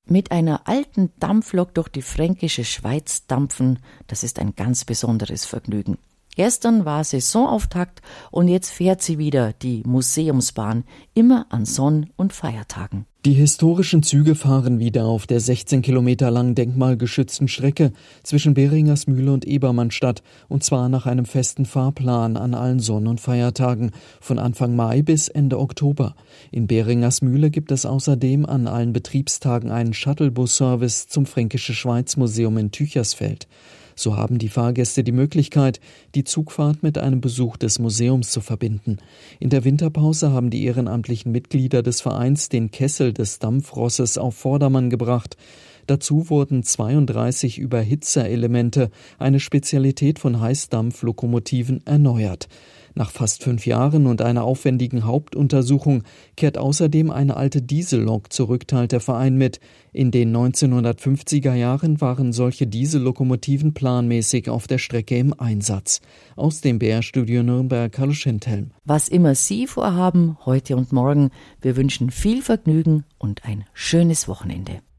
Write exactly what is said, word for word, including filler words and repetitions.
Mit einer alten Dampflok durch die fränkische Schweiz dampfen, das ist ein ganz besonderes Vergnügen. Gestern war Saisonauftakt und jetzt fährt sie wieder, die Museumsbahn, immer an Sonn- und Feiertagen. Die historischen Züge fahren wieder auf der sechzehn Kilometer langen denkmalgeschützten Strecke zwischen Beringersmühle und Ebermannstadt, und zwar nach einem festen Fahrplan an allen Sonn- und Feiertagen von Anfang Mai bis Ende Oktober. In Beringersmühle gibt es außerdem an allen Betriebstagen einen Shuttlebus-Service zum Fränkische-Schweiz-Museum in Tüchersfeld. So haben die Fahrgäste die Möglichkeit, die Zugfahrt mit einem Besuch des Museums zu verbinden. In der Winterpause haben die ehrenamtlichen Mitglieder des Vereins den Kessel des Dampfrosses auf Vordermann gebracht. Dazu wurden zweiunddreißig Überhitzerelemente, eine Spezialität von Heißdampflokomotiven, erneuert. Nach fast fünf Jahren und einer aufwendigen Hauptuntersuchung kehrt außerdem eine alte Diesellok zurück, teilt der Verein mit. In den neunzehnhundertfünfziger Jahren waren solche Diesellokomotiven planmäßig auf der Strecke im Einsatz. Aus dem B R-Studio Nürnberg, Hallo Schindhelm. Was immer Sie vorhaben, heute und morgen, wir wünschen viel Vergnügen und ein schönes Wochenende.